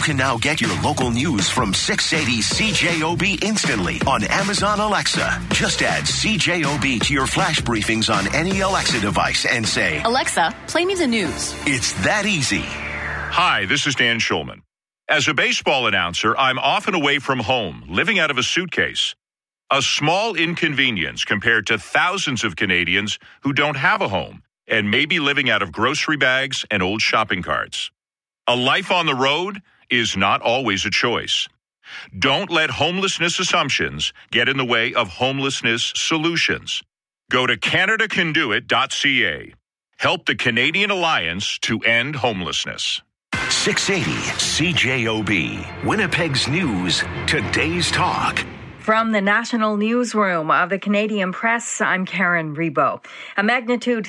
can now get your local news from 680 CJOB instantly on Amazon Alexa. Just add CJOB to your flash briefings on any Alexa device and say, Alexa, play me the news. It's that easy. Hi, this is Dan Schulman. As a baseball announcer, I'm often away from home, living out of a suitcase. A small inconvenience compared to thousands of Canadians who don't have a home and may be living out of grocery bags and old shopping carts. A life on the road is not always a choice. Don't let homelessness assumptions get in the way of homelessness solutions. Go to CanadaCanDoIt.ca. Help the Canadian Alliance to End Homelessness. 680 CJOB, Winnipeg's News, Today's Talk. From the National Newsroom of the Canadian Press, I'm Karen Rebo. A magnitude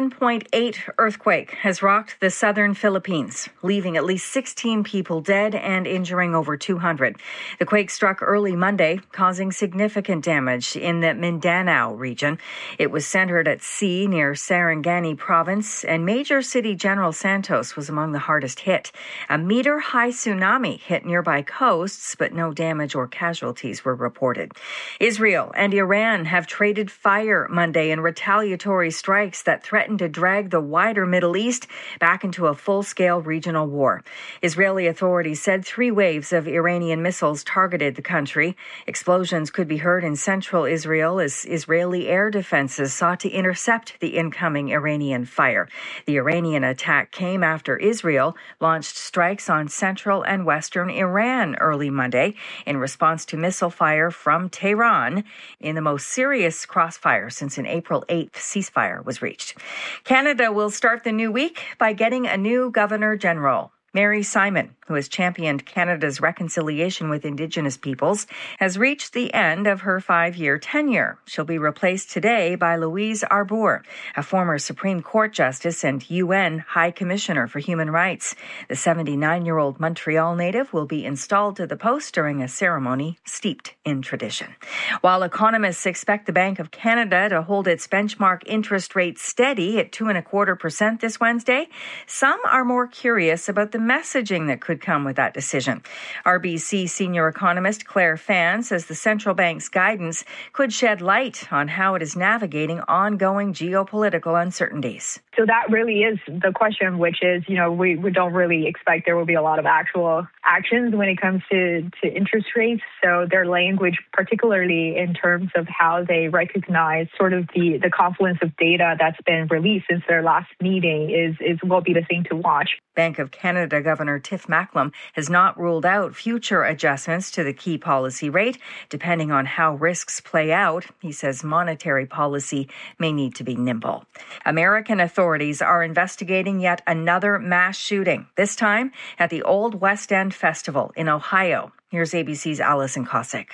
7.8 earthquake has rocked the southern Philippines, leaving at least 16 people dead and injuring over 200. The quake struck early Monday, causing significant damage in the Mindanao region. It was centered at sea near Sarangani province, and major city General Santos was among the hardest hit. A meter-high tsunami hit nearby coasts, but no damage or casualties were reported. Israel and Iran have traded fire Monday in retaliatory strikes that threaten to drag the wider Middle East back into a full-scale regional war. Israeli authorities said 3 waves of Iranian missiles targeted the country. Explosions could be heard in central Israel as Israeli air defenses sought to intercept the incoming Iranian fire. The Iranian attack came after Israel launched strikes on central and western Iran early Monday in response to missile fire from Tehran in the most serious crossfire since an April 8th ceasefire was reached. Canada will start the new week by getting a new Governor General. Mary Simon, who has championed Canada's reconciliation with Indigenous peoples, has reached the end of her 5-year tenure. She'll be replaced today by Louise Arbour, a former Supreme Court Justice and UN High Commissioner for Human Rights. The 79-year-old Montreal native will be installed to the post during a ceremony steeped in tradition. While economists expect the Bank of Canada to hold its benchmark interest rate steady at 2.25% this Wednesday, some are more curious about the messaging that could come with that decision. RBC senior economist Claire Fan says the central bank's guidance could shed light on how it is navigating ongoing geopolitical uncertainties. So that really is the question, which is, we don't really expect there will be a lot of actual actions when it comes to interest rates. So their language, particularly in terms of how they recognize sort of the confluence of data that's been released since their last meeting will be the thing to watch. Bank of Canada Governor Tiff Macklem has not ruled out future adjustments to the key policy rate, depending on how risks play out. He says monetary policy may need to be nimble. American authorities are investigating yet another mass shooting, this time at the Old West End Festival in Ohio. Here's ABC's Allison Cossack.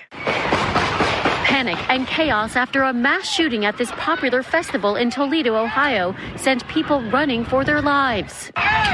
Panic and chaos after a mass shooting at this popular festival in Toledo, Ohio, sent people running for their lives.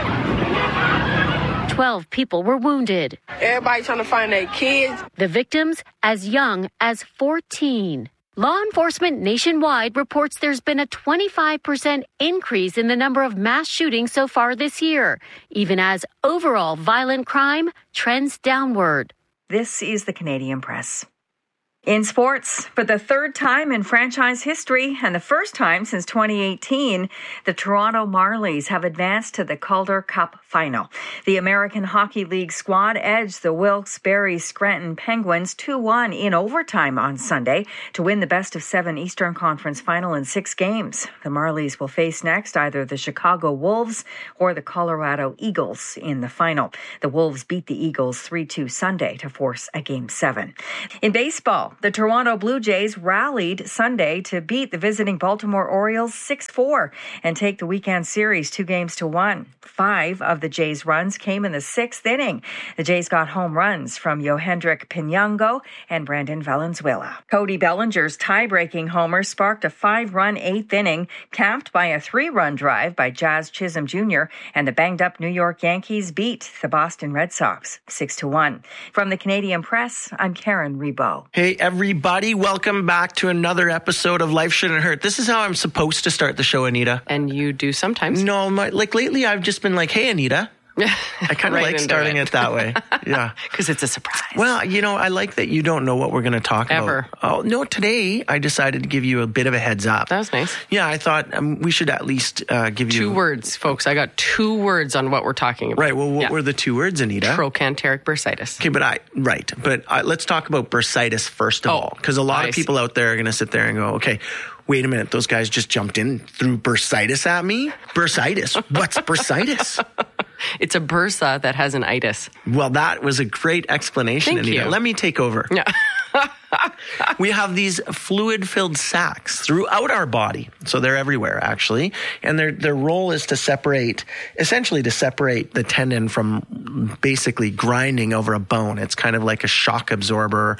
12 people were wounded. Everybody trying to find their kids. The victims as young as 14. Law enforcement nationwide reports there's been a 25% increase in the number of mass shootings so far this year, even as overall violent crime trends downward. This is the Canadian Press. In sports, for the 3rd time in franchise history and the first time since 2018, the Toronto Marlies have advanced to the Calder Cup final. The American Hockey League squad edged the Wilkes-Barre Scranton Penguins 2-1 in overtime on Sunday to win the best-of-7 Eastern Conference final in 6 games. The Marlies will face next either the Chicago Wolves or the Colorado Eagles in the final. The Wolves beat the Eagles 3-2 Sunday to force a Game 7. In baseball, the Toronto Blue Jays rallied Sunday to beat the visiting Baltimore Orioles 6-4 and take the weekend series 2-1. 5 of the Jays' runs came in the 6th inning. The Jays got home runs from Yohendrick Pinango and Brandon Valenzuela. Cody Bellinger's tie-breaking homer sparked a 5-run 8th inning, capped by a 3-run drive by Jazz Chisholm Jr., and the banged-up New York Yankees beat the Boston Red Sox 6-1. From the Canadian Press, I'm Karen Rebo. Hey, everybody. Welcome back to another episode of Life Shouldn't Hurt. This is how I'm supposed to start the show, Anita. And you do sometimes. No, lately I've just been like, hey, Anita, I kind of like starting it that way. Yeah. Because it's a surprise. Well, I like that you don't know what we're going to talk about. Oh, no, today I decided to give you a bit of a heads up. That was nice. Yeah, I thought we should at least give you... 2 words, folks. I got 2 words on what we're talking about. Right, well, what were the 2 words, Anita? Trochanteric bursitis. Okay, but let's talk about bursitis first of all. Because a lot of people out there are going to sit there and go, okay, wait a minute, those guys just jumped in, threw bursitis at me? Bursitis? What's bursitis? It's a bursa that has an itis. Well, that was a great explanation, Thank Anita. you. Let me take over. Yeah. We have these fluid-filled sacs throughout our body. So they're everywhere, actually. And their role is essentially to separate the tendon from basically grinding over a bone. It's kind of like a shock absorber,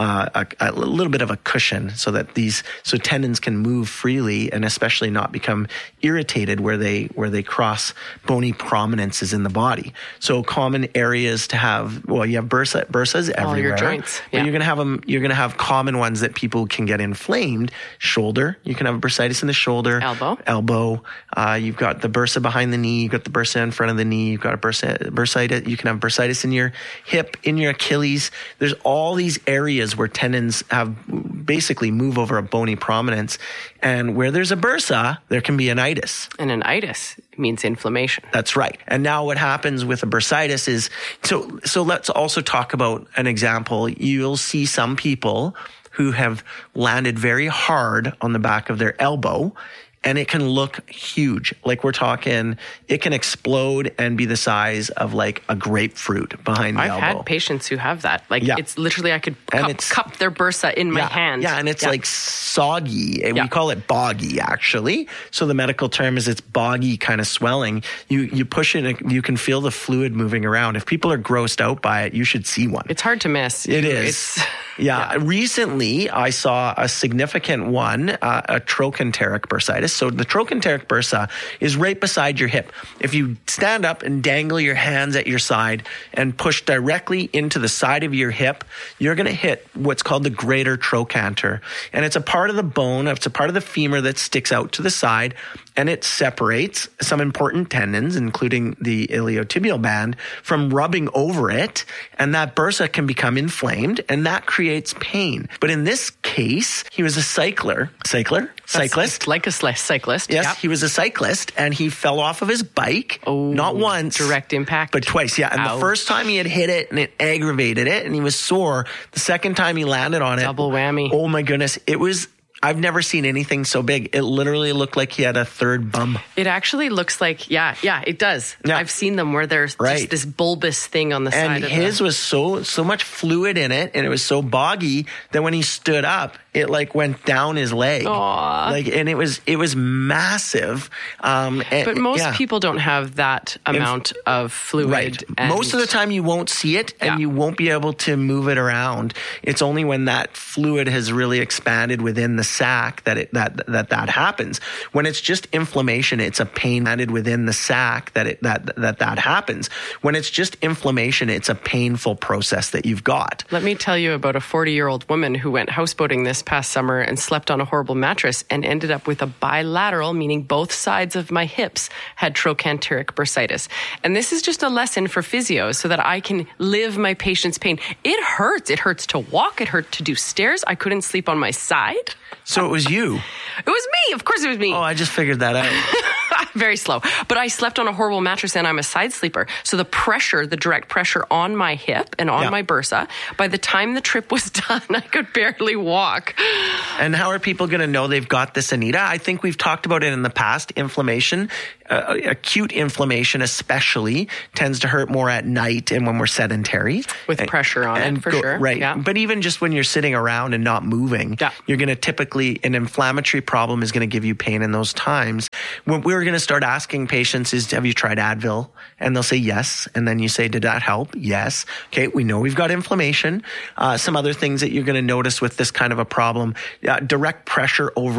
a little bit of a cushion so that so tendons can move freely and especially not become irritated where they cross bony prominences in the body. So common areas to have, you have bursas everywhere. All your joints. Yeah. But you're going to have common ones that people can get inflamed. Shoulder, you can have bursitis in the shoulder. Elbow. You've got the bursa behind the knee. You've got the bursa in front of the knee. You've got a bursitis. You can have bursitis in your hip, in your Achilles. There's all these areas where tendons basically move over a bony prominence. And where there's a bursa, there can be an itis. And an itis means inflammation. That's right. And now what happens with a bursitis is, so let's also talk about an example. You'll see some people who have landed very hard on the back of their elbow, and it can look huge. Like we're talking, it can explode and be the size of like a grapefruit behind the elbow. I've had patients who have that. It's literally, I could cup their bursa in my hand. Yeah, and it's like soggy. Yeah. We call it boggy, actually. So the medical term is it's boggy kind of swelling. You push it, you can feel the fluid moving around. If people are grossed out by it, you should see one. It's hard to miss. It is. Yeah. Recently, I saw a significant one, a trochanteric bursitis. So the trochanteric bursa is right beside your hip. If you stand up and dangle your hands at your side and push directly into the side of your hip, you're going to hit what's called the greater trochanter. And it's a part of the bone, it's a part of the femur that sticks out to the side, and it separates some important tendons, including the iliotibial band, from rubbing over it. And that bursa can become inflamed, and that creates pain. But in this case, he was a cyclist. Like a cyclist. Yes, yep. He was a cyclist, and he fell off of his bike, not once. Direct impact. But twice, yeah. And the first time he had hit it, and it aggravated it, and he was sore. The second time he landed on it. Double whammy. Oh my goodness. I've never seen anything so big. It literally looked like he had a third bum. It actually looks like, it does. Yeah. I've seen them where there's just this bulbous thing on the side of it. And his was so much fluid in it, and it was so boggy that when he stood up, it like went down his leg. Aww. And it was massive. But most people don't have that amount of fluid. Right. Most of the time you won't see it, and you won't be able to move it around. It's only when that fluid has really expanded within the sac that happens. When it's just inflammation, it's a pain added within the sac that happens. When it's just inflammation, it's a painful process that you've got. Let me tell you about a 40-year-old woman who went houseboating this past summer and slept on a horrible mattress and ended up with a bilateral, meaning both sides of my hips had trochanteric bursitis. And this is just a lesson for physios so that I can live my patient's pain. It hurts. It hurts to walk. It hurt to do stairs. I couldn't sleep on my side. So it was you. It was me. Of course it was me. Oh, I just figured that out. Very slow. But I slept on a horrible mattress and I'm a side sleeper. So the direct pressure on my hip and on my bursa, by the time the trip was done, I could barely walk. And how are people going to know they've got this, Anita? I think we've talked about it in the past. Inflammation, acute inflammation especially, tends to hurt more at night and when we're sedentary. With pressure on it, for sure. Right. Yeah. But even just when you're sitting around and not moving, you're going to typically, an inflammatory problem is going to give you pain in those times. What we're going to start asking patients is, have you tried Advil? And they'll say yes. And then you say, did that help? Yes. Okay, we know we've got inflammation. Some other things that you're going to notice with this kind of a problem, direct pressure over it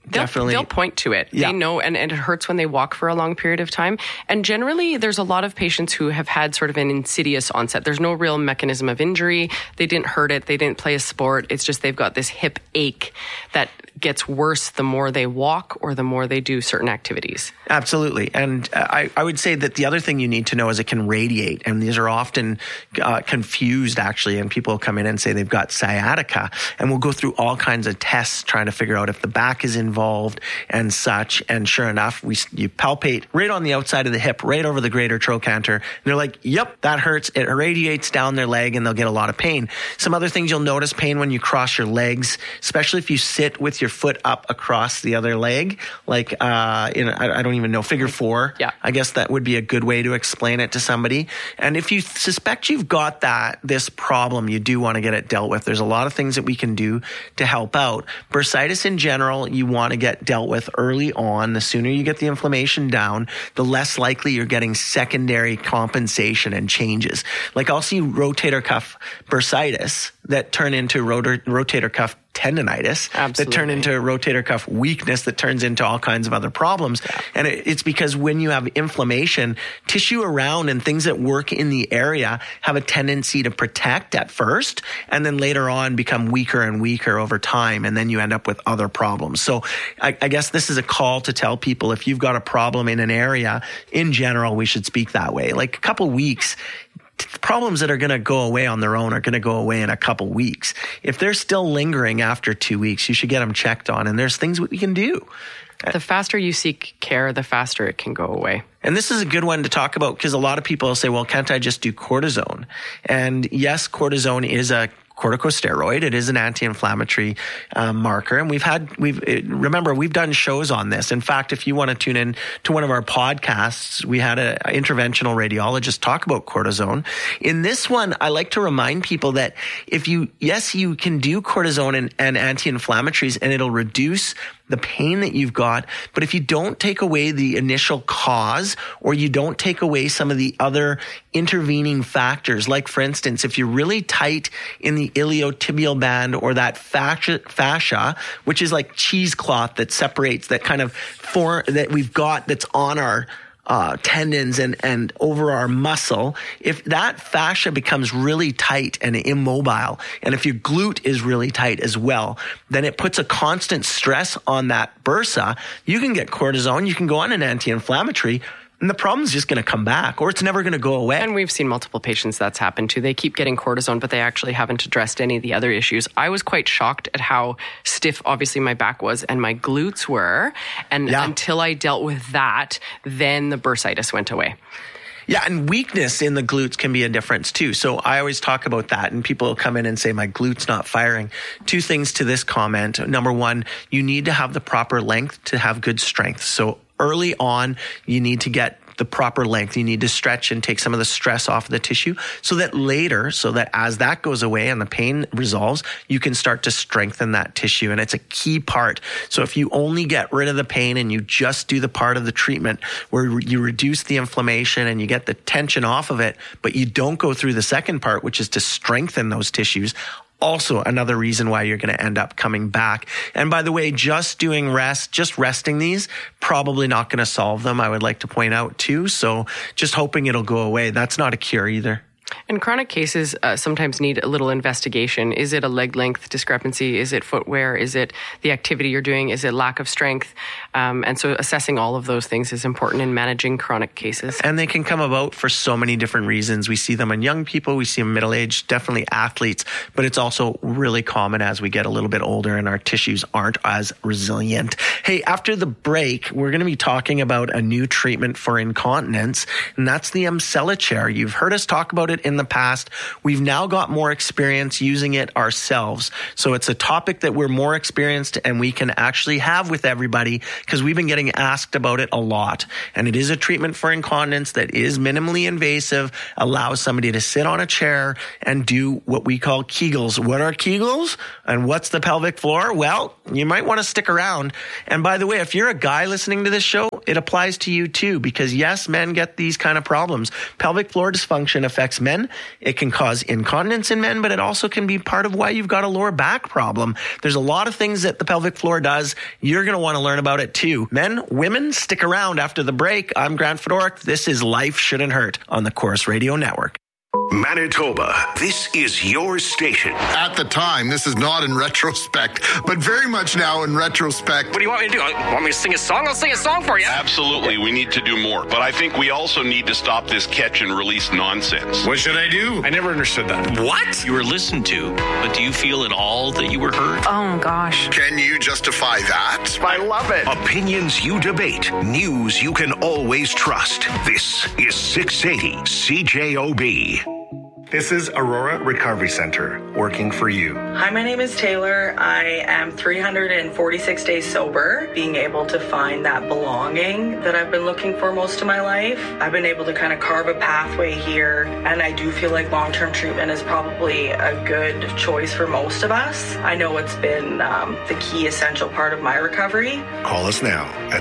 definitely. They'll point to it. Yeah. They know, and it hurts when they walk for a long period of time. And generally, there's a lot of patients who have had sort of an insidious onset. There's no real mechanism of injury. They didn't hurt it. They didn't play a sport. It's just they've got this hip ache that gets worse the more they walk or the more they do certain activities. Absolutely. And I would say that the other thing you need to know is it can radiate. And these are often confused, actually. And people come in and say they've got sciatica. And we'll go through all kinds of tests trying to figure out if the back is involved and such. And sure enough, you palpate right on the outside of the hip, right over the greater trochanter. And they're like, yep, that hurts. It radiates down their leg and they'll get a lot of pain. Some other things you'll notice pain when you cross your legs, especially if you sit with your foot up across the other leg, like I don't even know, figure 4. Yeah. I guess that would be a good way to explain it to somebody. And if you suspect you've got this problem, you do want to get it dealt with. There's a lot of things that we can do to help out. Bursitis in general, you want to get dealt with early on. The sooner you get the inflammation down, the less likely you're getting secondary compensation and changes. Like I'll see rotator cuff bursitis that turn into rotator cuff tendonitis. Absolutely. That turn into rotator cuff weakness that turns into all kinds of other problems. Yeah. And it's because when you have inflammation, tissue around and things that work in the area have a tendency to protect at first and then later on become weaker and weaker over time. And then you end up with other problems. So I guess this is a call to tell people if you've got a problem in an area, in general, we should speak that way. Like a couple weeks, problems that are going to go away on their own are going to go away in a couple weeks. If they're still lingering after 2 weeks, you should get them checked on. And there's things we can do. The faster you seek care, the faster it can go away. And this is a good one to talk about because a lot of people say, well, can't I just do cortisone? And yes, cortisone is a corticosteroid. It is an anti-inflammatory marker. And remember, we've done shows on this. In fact, if you want to tune in to one of our podcasts, we had an interventional radiologist talk about cortisone. In this one, I like to remind people that you can do cortisone and anti-inflammatories and it'll reduce the pain that you've got. But if you don't take away the initial cause or you don't take away some of the other intervening factors, like for instance, if you're really tight in the iliotibial band or that fascia, which is like cheesecloth that separates that kind of that we've got that's on our tendons and over our muscle, if that fascia becomes really tight and immobile, and if your glute is really tight as well, then it puts a constant stress on that bursa. You can get cortisone, you can go on an anti-inflammatory, and the problem's just going to come back or it's never going to go away. And we've seen multiple patients that's happened to. They keep getting cortisone, but they actually haven't addressed any of the other issues. I was quite shocked at how stiff, obviously, my back was and my glutes were. And until I dealt with that, then the bursitis went away. Yeah, and weakness in the glutes can be a difference too. So I always talk about that, and people come in and say, my glute's not firing. 2 things to this comment. Number 1, you need to have the proper length to have good strength. So early on, you need to get the proper length. You need to stretch and take some of the stress off of the tissue so that as that goes away and the pain resolves, you can start to strengthen that tissue. And it's a key part. So if you only get rid of the pain and you just do the part of the treatment where you reduce the inflammation and you get the tension off of it, but you don't go through the second part, which is to strengthen those tissues, also another reason why you're going to end up coming back. And by the way, just resting these, probably not going to solve them, I would like to point out too. So just hoping it'll go away. That's not a cure either. And chronic cases sometimes need a little investigation. Is it a leg length discrepancy? Is it footwear? Is it the activity you're doing? Is it lack of strength? And so assessing all of those things is important in managing chronic cases. And they can come about for so many different reasons. We see them in young people. We see them middle-aged, definitely athletes. But it's also really common as we get a little bit older and our tissues aren't as resilient. Hey, after the break, we're going to be talking about a new treatment for incontinence, and that's the Emcellachare. You've heard us talk about it in the past. We've now got more experience using it ourselves. So it's a topic that we're more experienced and we can actually have with everybody because we've been getting asked about it a lot. And it is a treatment for incontinence that is minimally invasive, allows somebody to sit on a chair and do what we call Kegels. What are Kegels? And what's the pelvic floor? Well, you might want to stick around. And by the way, if you're a guy listening to this show, it applies to you too, because yes, men get these kind of problems. Pelvic floor dysfunction affects men men. It can cause incontinence in men, but it also can be part of why you've got a lower back problem. There's a lot of things that the pelvic floor does. You're going to want to learn about it too. Men, women, stick around after the break. I'm Grant Fedoruk. This is Life Shouldn't Hurt on the Corus Radio Network. Manitoba, this is your station. At the time, this is not in retrospect, but very much now in retrospect. What do you want me to do? Want me to sing a song? I'll sing a song for you. Absolutely, we need to do more. But I think we also need to stop this catch and release nonsense. What should I do? I never understood that. What? You were listened to, but do you feel at all that you were heard? Oh, gosh. Can you justify that? I love it. Opinions you debate, news you can always trust. This is 680 CJOB. This is Aurora Recovery Center, working for you. Hi, my name is Taylor. I am 346 days sober, being able to find that belonging that I've been looking for most of my life. I've been able to kind of carve a pathway here, and I do feel like long-term treatment is probably a good choice for most of us. I know it's been the key essential part of my recovery. Call us now at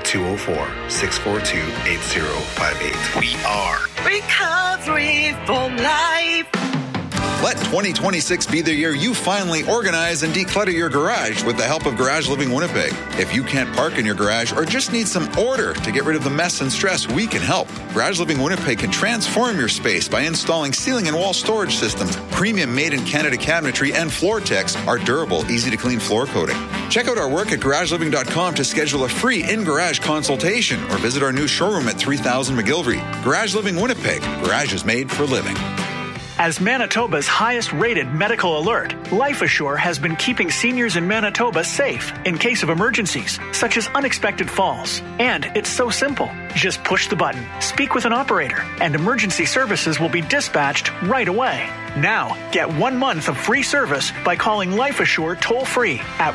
204-642-8058. We are Recovery for Life. Let 2026 be the year you finally organize and declutter your garage with the help of Garage Living Winnipeg. If you can't park in your garage or just need some order to get rid of the mess and stress, we can help. Garage Living Winnipeg can transform your space by installing ceiling and wall storage systems, premium made-in-Canada cabinetry, and Floor-Tex, our durable, easy-to-clean floor coating. Check out our work at garageliving.com to schedule a free in-garage consultation or visit our new showroom at 3000 McGillivray. Garage Living Winnipeg. Garage is made for living. As Manitoba's highest-rated medical alert, Life Assure has been keeping seniors in Manitoba safe in case of emergencies, such as unexpected falls. And it's so simple. Just push the button, speak with an operator, and emergency services will be dispatched right away. Now, get 1 month of free service by calling Life Assure toll-free at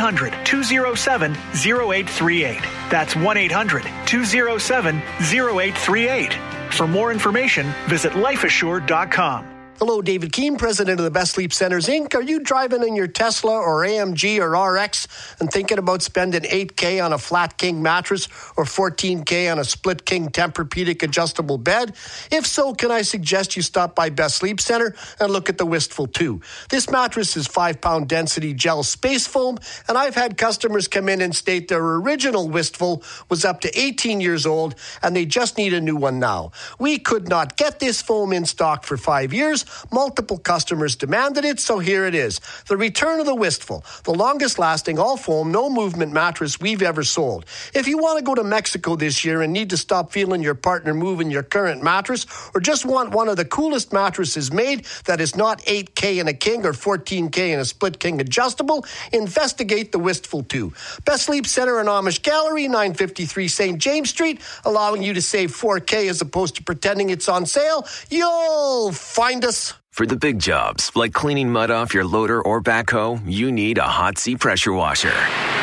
1-800-207-0838. That's 1-800-207-0838. For more information, visit lifeassure.com. Hello, David Keane, president of the Best Sleep Centers, Inc. Are you driving in your Tesla or AMG or RX and thinking about spending $8,000 on a flat king mattress or $14,000 on a split king Tempur-Pedic adjustable bed? If so, can I suggest you stop by Best Sleep Center and look at the Wistful 2? This mattress is 5-pound density gel space foam, and I've had customers come in and state their original Wistful was up to 18 years old and they just need a new one now. We could not get this foam in stock for 5 years. Multiple customers demanded it, so here it is. The return of the Wistful, the longest lasting all foam, no movement mattress we've ever sold. If you want to go to Mexico this year and need to stop feeling your partner moving your current mattress, or just want one of the coolest mattresses made that is not $8,000 in a king or $14,000 in a split king adjustable, investigate the Wistful 2. Best Sleep Center and Amish Gallery, 953 St. James Street, allowing you to save $4,000 as opposed to pretending it's on sale. You'll find us. For the big jobs, like cleaning mud off your loader or backhoe, you need a Hotsy pressure washer.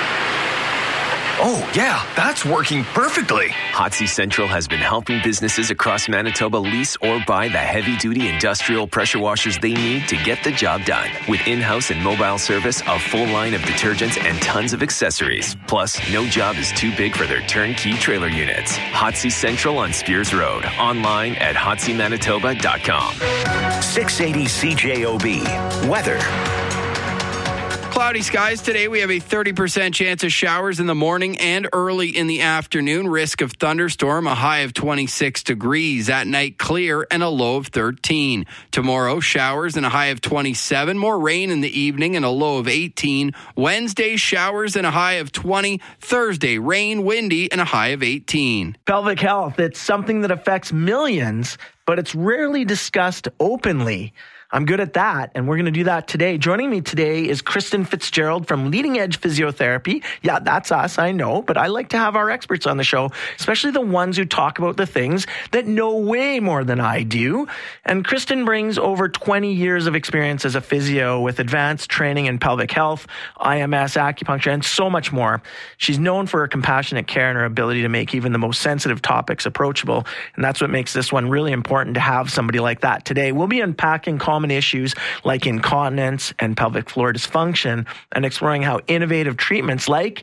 Oh, yeah, that's working perfectly. Hotsy Central has been helping businesses across Manitoba lease or buy the heavy-duty industrial pressure washers they need to get the job done. With in-house and mobile service, a full line of detergents, and tons of accessories. Plus, no job is too big for their turnkey trailer units. Hotsy Central on Spears Road. Online at hotsymanitoba.com. 680 CJOB. Weather. Cloudy skies today. We have a 30% chance of showers in the morning and early in the afternoon. Risk of thunderstorm, a high of 26 degrees. At night, clear and a low of 13. Tomorrow, showers and a high of 27. More rain in the evening and a low of 18. Wednesday, showers and a high of 20. Thursday, rain, windy, and a high of 18. Pelvic health, it's something that affects millions, but it's rarely discussed openly. I'm good at that, and we're going to do that today. Joining me today is Kristen Fitzgerald from Leading Edge Physiotherapy. Yeah, that's us, I know, but I like to have our experts on the show, especially the ones who talk about the things that know way more than I do. And Kristen brings over 20 years of experience as a physio with advanced training in pelvic health, IMS, acupuncture, and so much more. She's known for her compassionate care and her ability to make even the most sensitive topics approachable, and that's what makes this one really important to have somebody like that today. We'll be unpacking common issues like incontinence and pelvic floor dysfunction and exploring how innovative treatments like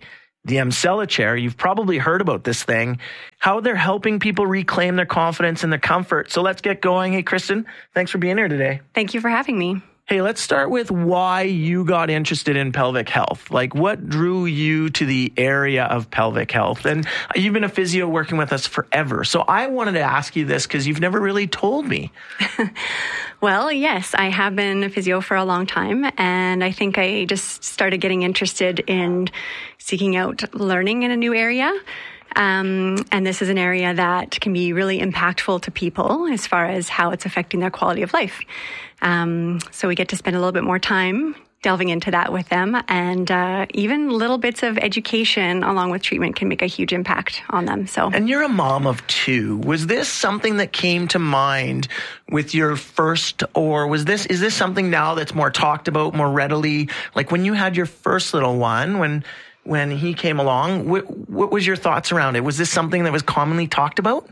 the Emsella chair. You've probably heard about this thing, how they're helping people reclaim their confidence and their comfort. So let's get going. Hey, Kristen, thanks for being here today. Thank you for having me. Hey, let's start with why you got interested in pelvic health. Like, what drew you to the area of pelvic health? And you've been a physio working with us forever. So I wanted to ask you this because you've never really told me. Well, yes, I have been a physio for a long time. And I think I just started getting interested in seeking out learning in a new area. And this is an area that can be really impactful to people as far as how it's affecting their quality of life. So we get to spend a little bit more time delving into that with them. And even little bits of education along with treatment can make a huge impact on them. And you're a mom of 2. Was this something that came to mind with your first, or is this something now that's more talked about more readily? Like when you had your first little one, when he came along, what was your thoughts around it? Was this something that was commonly talked about?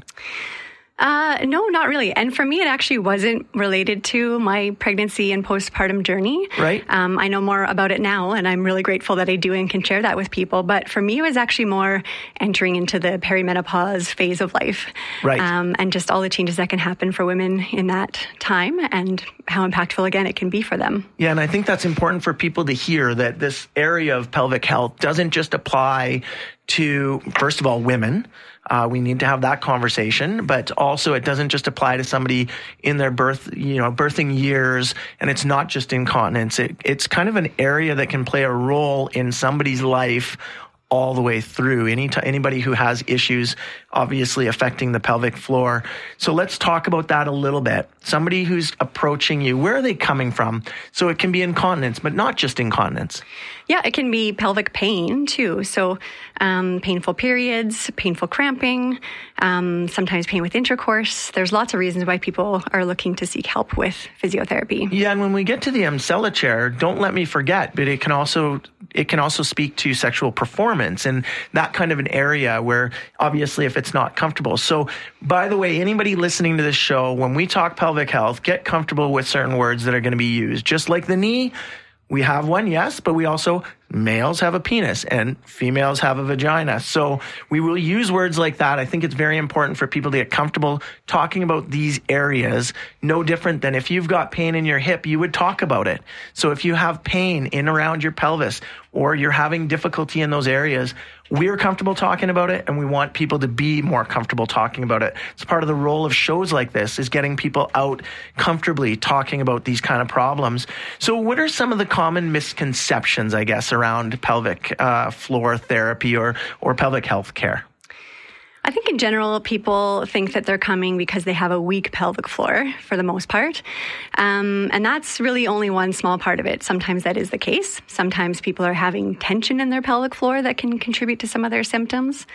No, not really. And for me, it actually wasn't related to my pregnancy and postpartum journey. Right. I know more about it now, and I'm really grateful that I do and can share that with people. But for me, it was actually more entering into the perimenopause phase of life. Right. And just all the changes that can happen for women in that time and how impactful, again, it can be for them. Yeah, and I think that's important for people to hear, that this area of pelvic health doesn't just apply to, first of all, women. We need to have that conversation, but also it doesn't just apply to somebody in their birthing years, and it's not just incontinence. It's kind of an area that can play a role in somebody's life all the way through. Anybody who has issues obviously affecting the pelvic floor. So let's talk about that a little bit. Somebody who's approaching you, where are they coming from? So it can be incontinence, but not just incontinence. Yeah, it can be pelvic pain too. So painful periods, painful cramping, sometimes pain with intercourse. There's lots of reasons why people are looking to seek help with physiotherapy. Yeah, and when we get to the Emsella chair, don't let me forget, but it can also speak to sexual performance and that kind of an area where obviously if it's not comfortable. So by the way, anybody listening to this show, when we talk pelvic health, get comfortable with certain words that are going to be used. Just like the knee, we have one, yes, but we also, males have a penis and females have a vagina. So we will use words like that. I think it's very important for people to get comfortable talking about these areas. No different than if you've got pain in your hip, you would talk about it. So if you have pain in around your pelvis or you're having difficulty in those areas, we're comfortable talking about it, and we want people to be more comfortable talking about it. It's part of the role of shows like this, is getting people out comfortably talking about these kind of problems. So what are some of the common misconceptions, I guess, around pelvic floor therapy or pelvic health care? I think in general, people think that they're coming because they have a weak pelvic floor for the most part. And that's really only one small part of it. Sometimes that is the case. Sometimes people are having tension in their pelvic floor that can contribute to some of their symptoms.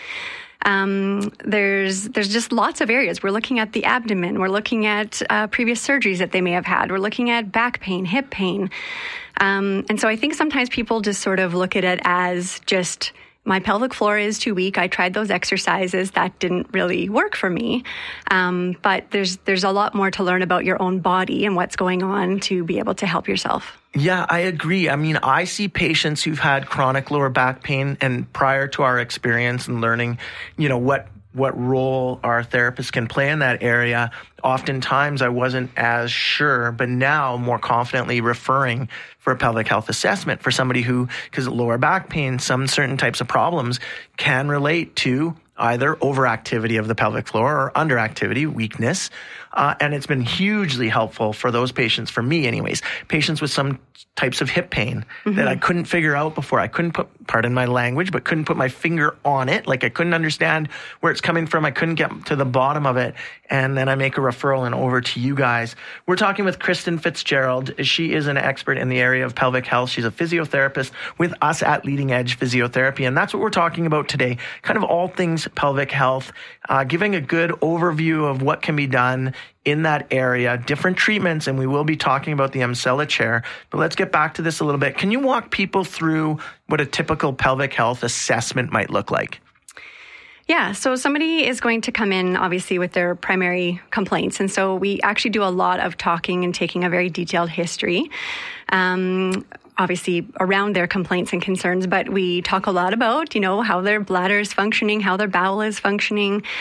There's just lots of areas. We're looking at the abdomen. We're looking at previous surgeries that they may have had. We're looking at back pain, hip pain. And so I think sometimes people just sort of look at it as just, my pelvic floor is too weak. I tried those exercises. That didn't really work for me. But there's a lot more to learn about your own body and what's going on to be able to help yourself. Yeah, I agree. I mean, I see patients who've had chronic lower back pain, and prior to our experience and learning, what role our therapists can play in that area, oftentimes I wasn't as sure, but now more confidently referring for a pelvic health assessment for somebody who, because lower back pain, some certain types of problems can relate to either overactivity of the pelvic floor or underactivity, weakness. And it's been hugely helpful for those patients, for me anyways, patients with some types of hip pain that I couldn't figure out before. I couldn't pardon my language, but couldn't put my finger on it. Like I couldn't understand where it's coming from. I couldn't get to the bottom of it. And then I make a referral and over to you guys. We're talking with Kristen Fitzgerald. She is an expert in the area of pelvic health. She's a physiotherapist with us at Leading Edge Physiotherapy. And that's what we're talking about today. Kind of all things pelvic health, giving a good overview of what can be done in that area, different treatments, and we will be talking about the Emsella chair. But let's get back to this a little bit. Can you walk people through what a typical pelvic health assessment might look like? Yeah, so somebody is going to come in, obviously, with their primary complaints. And so we actually do a lot of talking and taking a very detailed history. obviously around their complaints and concerns, but we talk a lot about, how their bladder is functioning, how their bowel is functioning,